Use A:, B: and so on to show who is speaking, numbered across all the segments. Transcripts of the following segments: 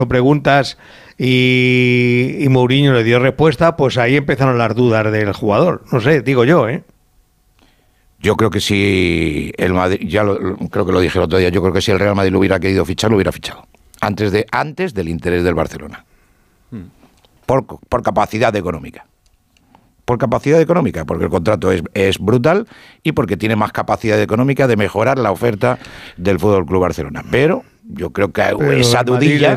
A: preguntas y Mourinho le dio respuesta, pues ahí empezaron las dudas del jugador. No sé, digo yo, ¿eh?
B: Yo creo que si el Madrid, creo que lo dije el otro día, yo creo que si el Real Madrid lo hubiera querido fichar, lo hubiera fichado. Antes del interés del Barcelona. Por capacidad económica. Por capacidad económica, porque el contrato es brutal y porque tiene más capacidad económica de mejorar la oferta del Fútbol Club Barcelona. Pero yo creo que esa dudilla...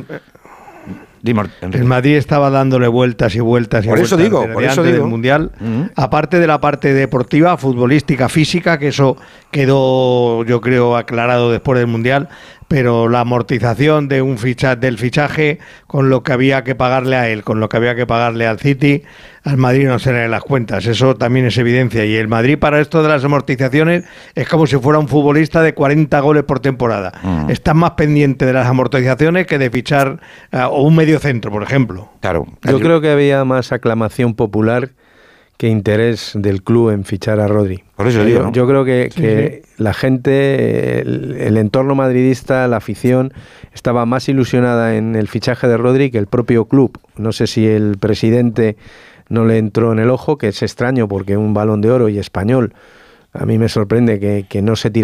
A: El Madrid estaba dándole vueltas y vueltas y
B: por
A: vueltas
B: eso digo, por eso digo.
A: Del Mundial, aparte de la parte deportiva, futbolística, física, que eso quedó, yo creo, aclarado después del Mundial, pero la amortización de del fichaje con lo que había que pagarle a él, con lo que había que pagarle al City, al Madrid no se le dan las cuentas, eso también es evidencia. Y el Madrid, para esto de las amortizaciones, es como si fuera un futbolista de 40 goles por temporada. Está más pendiente de las amortizaciones que de fichar o un mediocentro, por ejemplo.
C: Claro. Yo creo que había más aclamación popular que interés del club en fichar a Rodri.
B: Por eso digo, ¿no?
C: Yo creo que la gente, el entorno madridista, la afición, estaba más ilusionada en el fichaje de Rodri que el propio club. No sé si el presidente no le entró en el ojo, que es extraño porque un Balón de Oro y español. A mí me sorprende que no se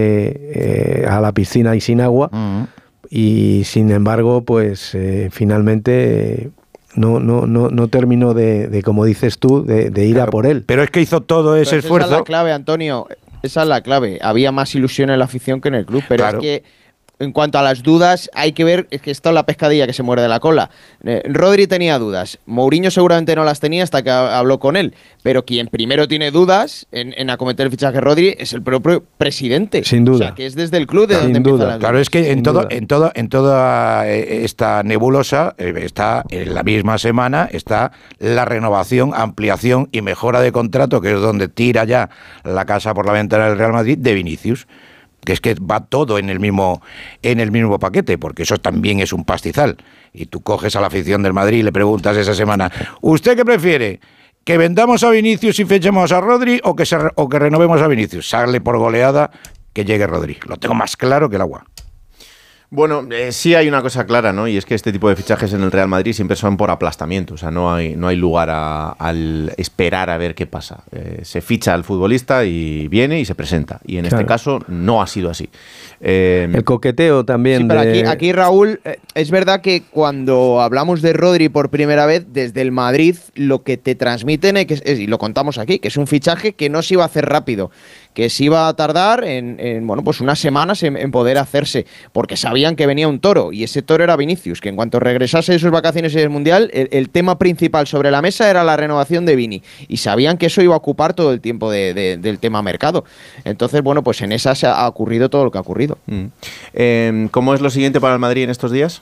C: tirase a la piscina y sin agua. Y sin embargo, pues finalmente... No terminó de como dices tú, de ir a por él.
B: Pero es que hizo todo ese esfuerzo.
D: Esa es la clave, Antonio. Esa es la clave. Había más ilusión en la afición que en el club. Pero es que, en cuanto a las dudas, hay que ver, es que está la pescadilla que se muerde la cola. Rodri tenía dudas. Mourinho seguramente no las tenía hasta que habló con él. Pero quien primero tiene dudas en acometer el fichaje de Rodri es el propio presidente.
C: Sin duda.
D: O sea, que es desde el club de donde empiezan las dudas.
B: Claro, es que en toda esta nebulosa está, en la misma semana, está la renovación, ampliación y mejora de contrato, que es donde tira ya la casa por la ventana del Real Madrid, de Vinicius. Que es que va todo en el mismo paquete, porque eso también es un pastizal. Y tú coges a la afición del Madrid y le preguntas esa semana, ¿usted qué prefiere? ¿Que vendamos a Vinicius y fechemos a Rodri o que renovemos a Vinicius? Sale por goleada que llegue Rodri. Lo tengo más claro que el agua.
E: Bueno, sí hay una cosa clara, ¿no? Y es que este tipo de fichajes en el Real Madrid siempre son por aplastamiento. O sea, no hay lugar al esperar a ver qué pasa. Se ficha al futbolista y viene y se presenta. Y en este caso no ha sido así.
C: El coqueteo también.
D: Sí, pero aquí, Raúl, es verdad que cuando hablamos de Rodri por primera vez, desde el Madrid, lo que te transmiten y lo contamos aquí, que es un fichaje que no se iba a hacer rápido, que se iba a tardar pues unas semanas en poder hacerse, porque sabían que venía un toro, y ese toro era Vinicius, que en cuanto regresase de sus vacaciones en el Mundial, el tema principal sobre la mesa era la renovación de Vini, y sabían que eso iba a ocupar todo el tiempo del tema mercado. Entonces, bueno, pues en esa se ha ocurrido todo lo que ha ocurrido.
E: ¿Cómo es lo siguiente para el Madrid en estos días?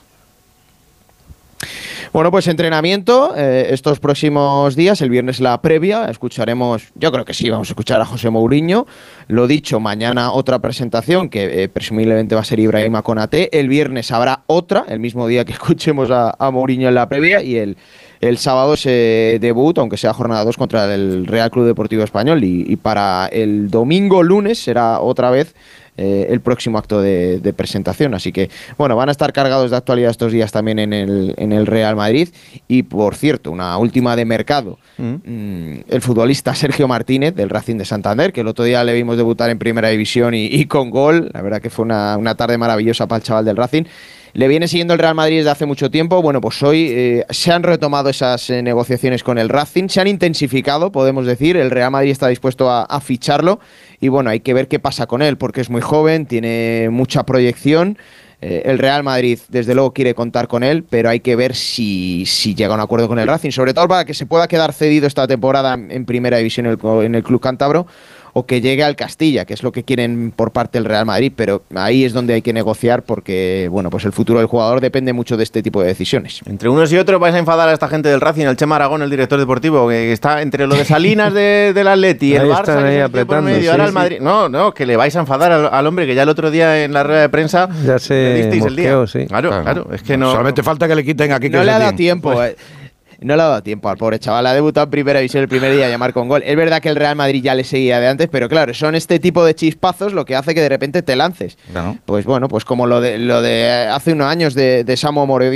D: Bueno, pues entrenamiento estos próximos días. El viernes la previa, escucharemos, yo creo que sí, vamos a escuchar a José Mourinho. Lo dicho, mañana otra presentación que presumiblemente va a ser Ibrahima Konaté. El viernes habrá otra, el mismo día que escuchemos a Mourinho en la previa, y el sábado ese debut, aunque sea jornada 2, contra el Real Club Deportivo Español, y para el domingo lunes será otra vez el próximo acto de presentación. Así que, bueno, van a estar cargados de actualidad estos días también en el Real Madrid. Y, por cierto, una última de mercado. El futbolista Sergio Martínez, del Racing de Santander, que el otro día le vimos debutar en Primera División y con gol. La verdad que fue una tarde maravillosa para el chaval del Racing. Le viene siguiendo el Real Madrid desde hace mucho tiempo. Bueno, pues hoy se han retomado esas negociaciones con el Racing, se han intensificado, podemos decir. El Real Madrid está dispuesto a ficharlo, y bueno, hay que ver qué pasa con él, porque es muy joven, tiene mucha proyección. El Real Madrid, desde luego, quiere contar con él, pero hay que ver si llega a un acuerdo con el Racing, sobre todo para que se pueda quedar cedido esta temporada en Primera División en el club cántabro, o que llegue al Castilla, que es lo que quieren por parte del Real Madrid, pero ahí es donde hay que negociar, porque bueno, pues el futuro del jugador depende mucho de este tipo de decisiones.
E: Entre unos y otros vais a enfadar a esta gente del Racing, al Chema Aragón, el director deportivo, que está entre lo de Salinas del Atleti, el Barça, que
C: apretando,
E: medio, ahora el Madrid. No, que le vais a enfadar al hombre, que ya el otro día en la rueda de prensa
C: ya se
E: le disteis
C: mosqueó,
E: el día.
C: Sí.
E: Claro, es que no.
B: Solamente falta que le quiten aquí.
D: No le ha dado tiempo. No le ha dado tiempo al pobre chaval. Ha debutado en primera división el primer día a llamar con gol. Es verdad que el Real Madrid ya le seguía de antes, pero claro, son este tipo de chispazos lo que hace que de repente te lances.
B: No.
D: Pues bueno, pues como lo de hace unos años de Samu Morodio